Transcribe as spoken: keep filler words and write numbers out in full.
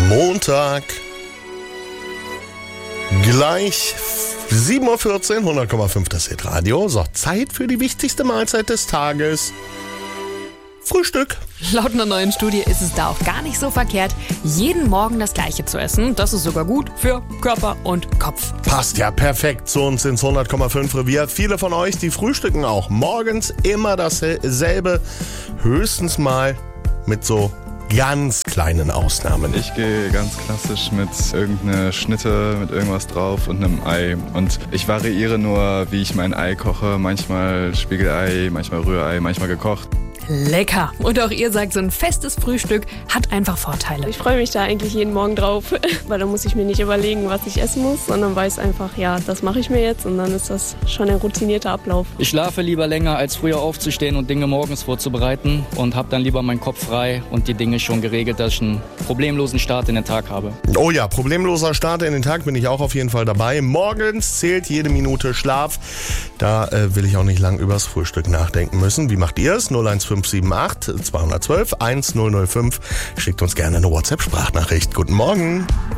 Montag. Gleich sieben Uhr vierzehn, hundert Komma fünf das Hitradio. So, Zeit für die wichtigste Mahlzeit des Tages. Frühstück. Laut einer neuen Studie ist es da auch gar nicht so verkehrt, jeden Morgen das Gleiche zu essen. Das ist sogar gut für Körper und Kopf. Passt ja perfekt zu uns ins hundert Komma fünf Revier. Viele von euch, die frühstücken auch morgens immer dasselbe. Höchstens mal mit so ganz kleinen Ausnahmen. Ich gehe ganz klassisch mit irgendeiner Schnitte, mit irgendwas drauf und einem Ei. Und ich variiere nur, wie ich mein Ei koche. Manchmal Spiegelei, manchmal Rührei, manchmal gekocht. Lecker. Und auch ihr sagt, so ein festes Frühstück hat einfach Vorteile. Ich freue mich da eigentlich jeden Morgen drauf, weil da muss ich mir nicht überlegen, was ich essen muss, sondern weiß einfach, ja, das mache ich mir jetzt und dann ist das schon ein routinierter Ablauf. Ich schlafe lieber länger, als früher aufzustehen und Dinge morgens vorzubereiten und habe dann lieber meinen Kopf frei und die Dinge schon geregelt, dass ich einen problemlosen Start in den Tag habe. Oh ja, problemloser Start in den Tag bin ich auch auf jeden Fall dabei. Morgens zählt jede Minute Schlaf. Da äh, will ich auch nicht lang übers Frühstück nachdenken müssen. Wie macht ihr es? null eins fünf sieben acht zwei eins zwei eins null null fünf. Schickt uns gerne eine WhatsApp-Sprachnachricht. Guten Morgen.